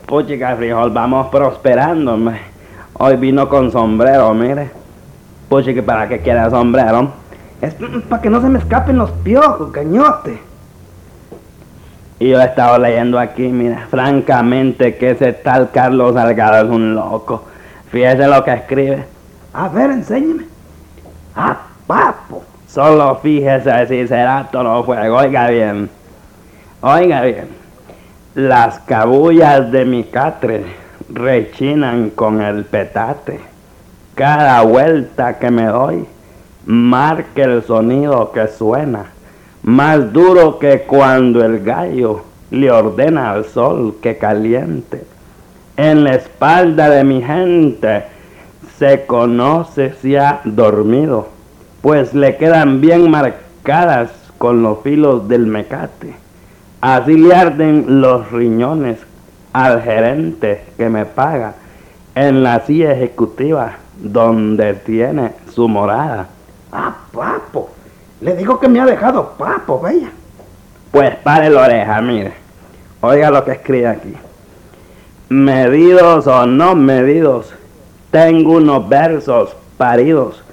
Puchica frijol, vamos prosperando, hombre. Hoy vino con sombrero, mire. Puchica, ¿para qué quiere sombrero? Es para que no se me escapen los piojos, cañote. Y yo he estado leyendo aquí, mira, francamente que ese tal Carlos Salgado es un loco. Fíjese lo que escribe. A ver, enséñeme. Ah, papo. Solo fíjese si será tono fuego. Oiga bien. Oiga bien. Las cabullas de mi catre rechinan con el petate. Cada vuelta que me doy, marca el sonido que suena, más duro que cuando el gallo le ordena al sol que caliente. En la espalda de mi gente se conoce si ha dormido, pues le quedan bien marcadas con los filos del mecate. Así le arden los riñones al gerente que me paga en la silla ejecutiva donde tiene su morada. Ah, papo. Le digo que me ha dejado papo, bella. Pues pare la oreja, mire. Oiga lo que escribe aquí. Medidos o no medidos, tengo unos versos paridos